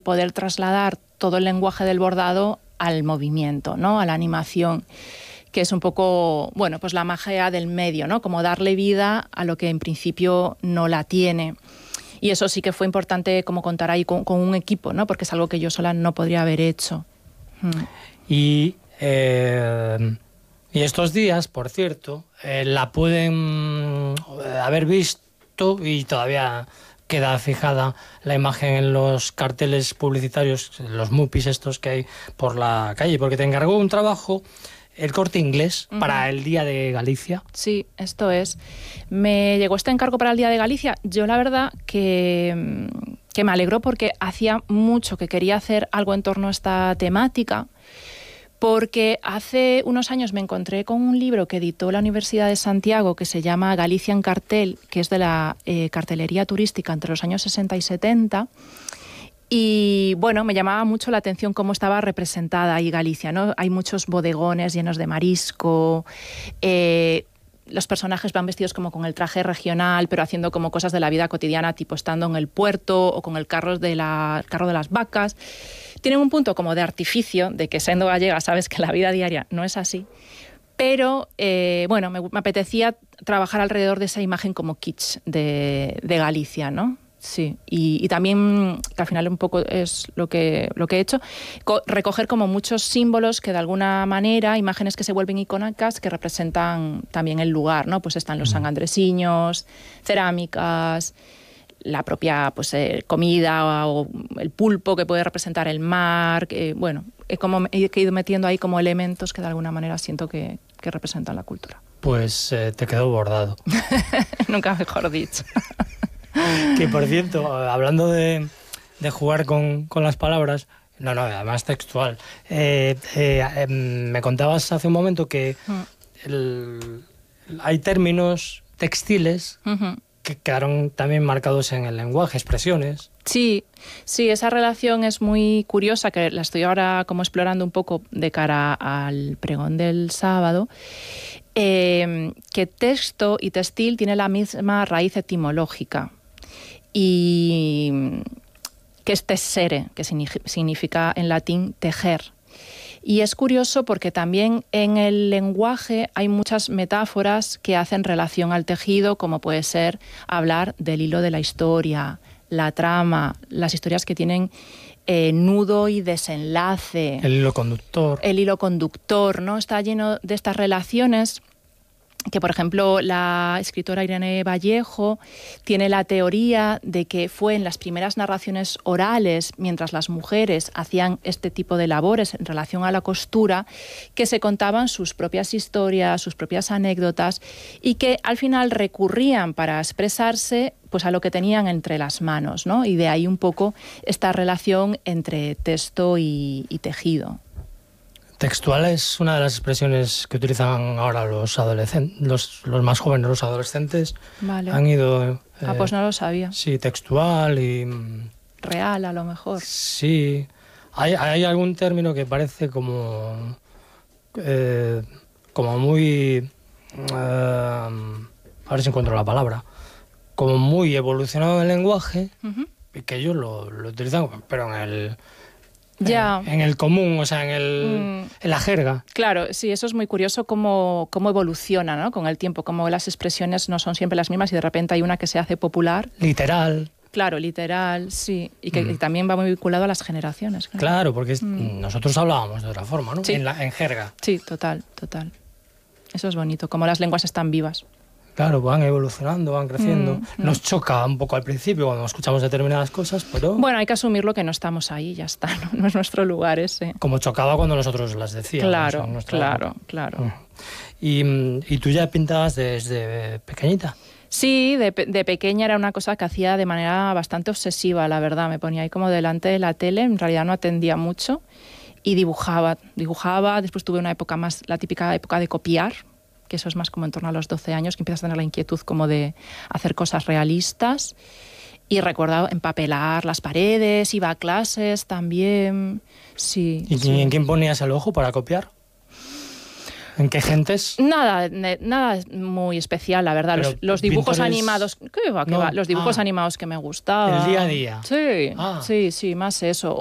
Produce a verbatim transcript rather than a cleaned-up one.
poder trasladar todo el lenguaje del bordado al movimiento, ¿no? A la animación, que es un poco, bueno, pues la magia del medio, ¿no? Como darle vida a lo que en principio no la tiene. Y eso sí que fue importante como contar ahí con, con un equipo, ¿no? Porque es algo que yo sola no podría haber hecho. Hmm. Y, eh, y estos días, por cierto, eh, la pueden haber visto y todavía queda fijada la imagen en los carteles publicitarios, los mupis estos que hay por la calle, porque te encargó un trabajo El Corte Inglés uh-huh. para el Día de Galicia. Sí, esto es. Me llegó este encargo para el Día de Galicia. Yo la verdad que, que me alegró porque hacía mucho que quería hacer algo en torno a esta temática, porque hace unos años me encontré con un libro que editó la Universidad de Santiago que se llama Galicia en Cartel, que es de la eh, cartelería turística entre los años sesenta y setenta. Y bueno, me llamaba mucho la atención cómo estaba representada ahí Galicia, ¿no? Hay muchos bodegones llenos de marisco, eh, los personajes van vestidos como con el traje regional, pero haciendo como cosas de la vida cotidiana, tipo estando en el puerto o con el carro de, la, carro de las vacas. Tienen un punto como de artificio, de que siendo gallega sabes que la vida diaria no es así, pero eh, bueno, me, me apetecía trabajar alrededor de esa imagen como kitsch de, de Galicia, ¿no? Sí, y, y también, que al final un poco es lo que, lo que he hecho, co- recoger como muchos símbolos que de alguna manera, imágenes que se vuelven icónicas, que representan también el lugar, ¿no? Pues están los sangandresiños, cerámicas, la propia pues, eh, comida o el pulpo que puede representar el mar, que, bueno, he, como, he ido metiendo ahí como elementos que de alguna manera siento que, que representan la cultura. Pues eh, te quedó bordado. Nunca mejor dicho. Que por cierto, hablando de, de jugar con, con las palabras, no, no, además textual, eh, eh, eh, me contabas hace un momento que el, hay términos textiles uh-huh. que quedaron también marcados en el lenguaje, expresiones. Sí, sí, esa relación es muy curiosa, que la estoy ahora como explorando un poco de cara al pregón del sábado, eh, que texto y textil tiene la misma raíz etimológica, y que es tessere, que significa en latín tejer. Y es curioso porque también en el lenguaje hay muchas metáforas que hacen relación al tejido, como puede ser hablar del hilo de la historia, la trama, las historias que tienen eh, nudo y desenlace. El hilo conductor. El hilo conductor, ¿no? Está lleno de estas relaciones que, por ejemplo, la escritora Irene Vallejo tiene la teoría de que fue en las primeras narraciones orales, mientras las mujeres hacían este tipo de labores en relación a la costura, que se contaban sus propias historias, sus propias anécdotas, y que al final recurrían para expresarse pues a lo que tenían entre las manos, ¿no? Y de ahí un poco esta relación entre texto y, y tejido. Textual es una de las expresiones que utilizan ahora los adolescentes, los, los más jóvenes, los adolescentes. Vale. Han ido... Eh, ah, pues no lo sabía. Sí, textual y... Real, a lo mejor. Sí. Hay, hay algún término que parece como... Eh, como muy... Eh, a ver si encuentro la palabra. Como muy evolucionado en el lenguaje, uh-huh. y que ellos lo, lo utilizan, pero en el... Ya. En el común, o sea, en, el, mm. en la jerga. Claro, sí, eso es muy curioso cómo, cómo evoluciona, ¿no? Con el tiempo, cómo las expresiones no son siempre las mismas y de repente hay una que se hace popular. Literal. Claro, literal, sí. Y que mm. y también va muy vinculado a las generaciones. Claro, claro porque es, mm. nosotros hablábamos de otra forma, ¿no? Sí. En, la, en jerga. Sí, total, total. Eso es bonito, como las lenguas están vivas. Claro, van evolucionando, van creciendo. Mm, Nos mm. choca un poco al principio cuando escuchamos determinadas cosas, pero... Bueno, hay que asumirlo que no estamos ahí, ya está, no, no es nuestro lugar ese. Como chocaba cuando nosotros las decíamos. Claro, ¿no? Nuestra... claro, claro. Mm. ¿Y, ¿Y tú ya pintabas desde pequeñita? Sí, de, de pequeña era una cosa que hacía de manera bastante obsesiva, la verdad. Me ponía ahí como delante de la tele, en realidad no atendía mucho, y dibujaba, dibujaba. Después tuve una época más, la típica época de copiar, que eso es más como en torno a los doce años, que empiezas a tener la inquietud como de hacer cosas realistas. Y recuerdo empapelar las paredes, iba a clases también, sí. ¿Y sí. en quién ponías el ojo para copiar? ¿En qué gentes? Nada, ne- nada muy especial, la verdad. Los, Pero los dibujos pintores- animados, ¿qué va, qué No, va? Los dibujos ah. animados que me gustaban. El día a día. Sí, Ah. sí, sí, más eso.